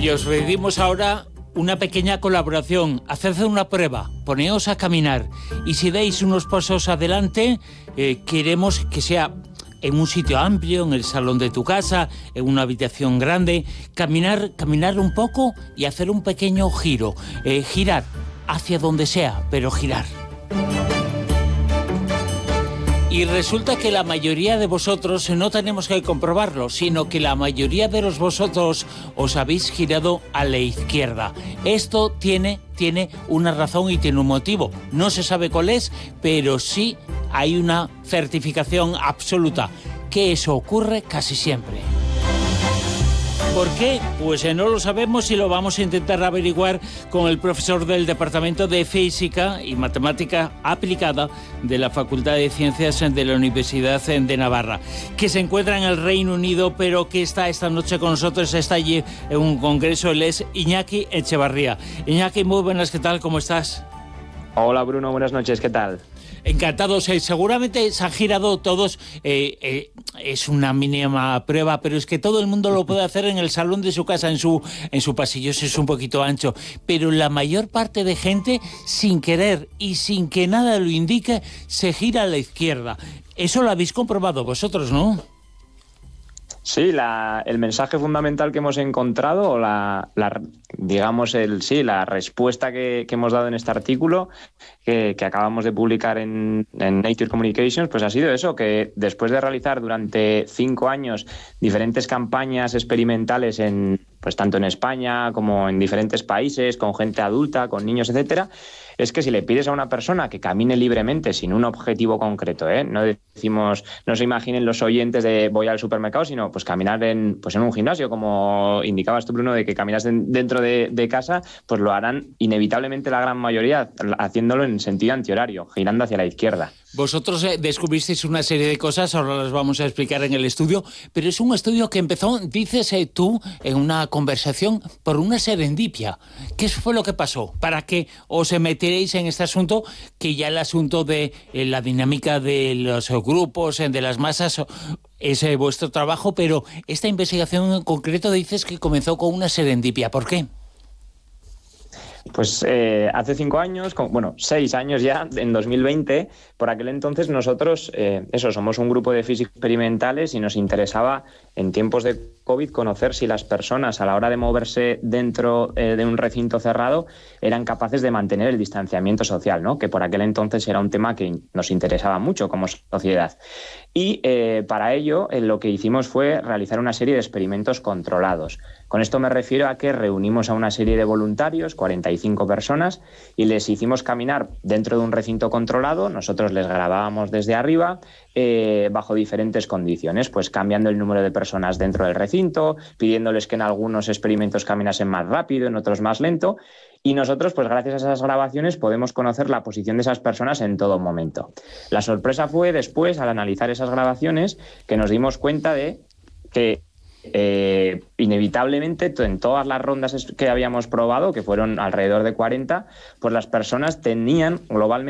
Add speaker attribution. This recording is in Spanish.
Speaker 1: Y os pedimos ahora una pequeña colaboración. Haced una prueba, poneos a caminar y si dais unos pasos adelante, queremos que sea en un sitio amplio, en el salón de tu casa, en una habitación grande, caminar un poco y hacer un pequeño giro, girar hacia donde sea, pero girar. Y resulta que la mayoría de vosotros, no tenemos que comprobarlo, sino que la mayoría de vosotros os habéis girado a la izquierda. Esto tiene una razón y tiene un motivo. No se sabe cuál es, pero sí hay una certificación absoluta, que eso ocurre casi siempre. ¿Por qué? Pues no lo sabemos y lo vamos a intentar averiguar con el profesor del Departamento de Física y Matemática Aplicada de la Facultad de Ciencias de la Universidad de Navarra, que se encuentra en el Reino Unido, pero que está esta noche con nosotros, está allí en un congreso. Él es Iñaki Echevarría. Iñaki, muy buenas, ¿qué tal? ¿Cómo estás?
Speaker 2: Hola Bruno, buenas noches, ¿qué tal?
Speaker 1: Encantados, seguramente se han girado todos, es una mínima prueba, pero es que todo el mundo lo puede hacer en el salón de su casa, en su pasillo, si es un poquito ancho, pero la mayor parte de gente, sin querer y sin que nada lo indique, se gira a la izquierda. Eso lo habéis comprobado vosotros, ¿no?
Speaker 2: Sí, el mensaje fundamental que hemos encontrado, la respuesta que hemos dado en este artículo que acabamos de publicar en Nature Communications, pues ha sido eso, que después de realizar durante 5 años diferentes campañas experimentales pues tanto en España como en diferentes países, con gente adulta, con niños, etcétera, es que si le pides a una persona que camine libremente sin un objetivo concreto, no decimos, no se imaginen los oyentes de voy al supermercado, sino pues caminar en un gimnasio, como indicabas tú, Bruno, de que caminas dentro de casa, pues lo harán inevitablemente la gran mayoría, haciéndolo en sentido antihorario, girando hacia la izquierda.
Speaker 1: Vosotros descubristeis una serie de cosas, ahora las vamos a explicar en el estudio, pero es un estudio que empezó, dices tú, en una conversación por una serendipia. ¿Qué fue lo que pasó para que os metierais en este asunto, que ya el asunto de la dinámica de los grupos, de las masas, es vuestro trabajo, pero esta investigación en concreto dices que comenzó con una serendipia? ¿Por qué?
Speaker 2: Pues hace 5 años, 6 años ya, en 2020, por aquel entonces nosotros, somos un grupo de físicos experimentales y nos interesaba en tiempos de COVID conocer si las personas a la hora de moverse dentro de un recinto cerrado eran capaces de mantener el distanciamiento social, ¿no? Que por aquel entonces era un tema que nos interesaba mucho como sociedad. Y para ello lo que hicimos fue realizar una serie de experimentos controlados. Con esto me refiero a que reunimos a una serie de voluntarios, 45 personas, y les hicimos caminar dentro de un recinto controlado. Nosotros les grabábamos desde arriba bajo diferentes condiciones, pues cambiando el número de personas dentro del recinto, pidiéndoles que en algunos experimentos caminasen más rápido, en otros más lento. Y nosotros, pues gracias a esas grabaciones, podemos conocer la posición de esas personas en todo momento. La sorpresa fue después, al analizar esas grabaciones, que nos dimos cuenta de que inevitablemente en todas las rondas que habíamos probado, que fueron alrededor de 40, pues las personas tenían globalmente